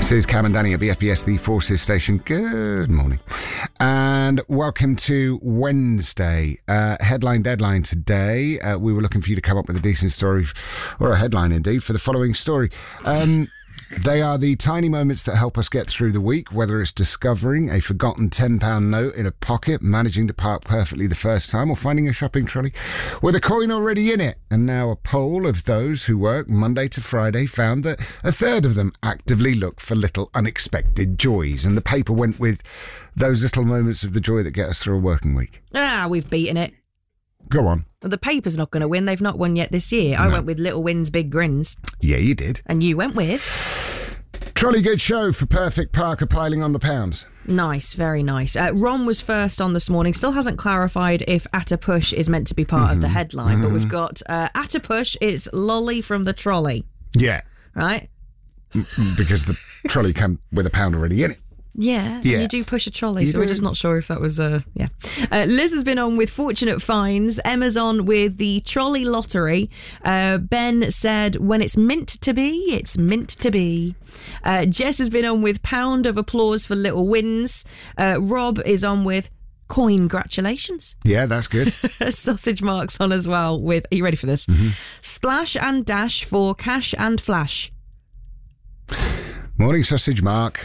This is Cam and Danny at BFBS, the Forces Station. Good morning. And welcome to Wednesday. Headline deadline today. We were looking for you to come up with a decent story, or a headline indeed, for the following story. They are the tiny moments that help us get through the week, whether it's discovering a forgotten £10 note in a pocket, managing to park perfectly the first time, or finding a shopping trolley with a coin already in it. And now a poll of those who work Monday to Friday found that a third of them actively look for little unexpected joys. And the paper went with those little moments of the joy that get us through a working week. We've beaten it. Go on. The paper's not going to win. They've not won yet this year. I went with Little Wins, Big Grins. Yeah, you did. And you went with? Trolley good show for perfect Parker piling on the pounds. Nice, very nice. Ron was first on this morning. Still hasn't clarified if At a Push is meant to be part of the headline, but we've got At a Push, it's Lolly from the trolley. Yeah. Right? Because the trolley came with a pound already in it. Yeah, and you do push a trolley, so we're just not sure if that was Liz has been on with Fortunate Finds. Emma's on with the trolley lottery. Ben said, when it's meant to be, it's meant to be. Jess has been on with pound of applause for little wins. Rob is on with coin-gratulations. Yeah, that's good. Sausage Mark's on as well with, are you ready for this? Splash and dash for cash and flash. Morning, Sausage Mark.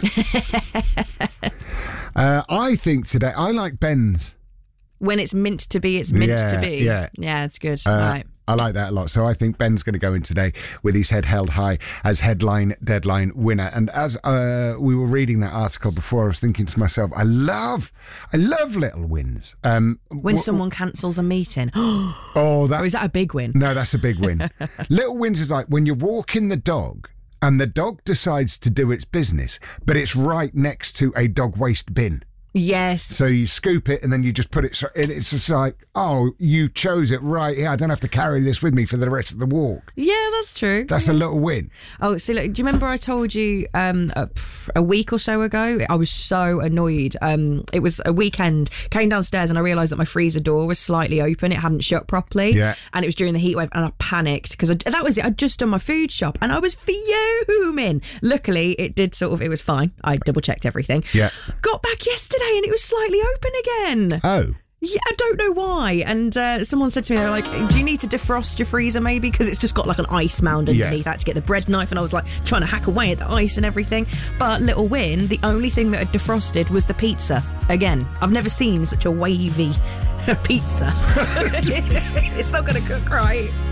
I think today, I like Ben's. When it's meant to be, it's meant to be. Yeah, it's good. Right. I like that a lot. So I think Ben's going to go in today with his head held high as headline deadline winner. And as we were reading that article before, I was thinking to myself, I love little wins. When someone cancels a meeting. Or is that a big win? No, that's a big win. Little wins is like when you're walking the dog and the dog decides to do its business, but it's right next to a dog waste bin. Yes. So you scoop it and then you just put it in. It's just like, oh, you chose it right here. I don't have to carry this with me for the rest of the walk. Yeah, that's true. That's a little win. Oh, so look, do you remember I told you a week or so ago? I was so annoyed. It was a weekend. Came downstairs and I realised that my freezer door was slightly open. It hadn't shut properly. Yeah. And it was during the heat wave and I panicked because that was it. I'd just done my food shop and I was fuming. Luckily, it was fine. I double checked everything. Yeah. Got back yesterday and it was slightly open again. Oh. Yeah, I don't know why. And someone said to me, they were like, do you need to defrost your freezer maybe? Because it's just got like an ice mound underneath. I had to get the bread knife and I was like trying to hack away at the ice and everything. But little win, the only thing that had defrosted was the pizza. Again, I've never seen such a wavy pizza. It's not going to cook right.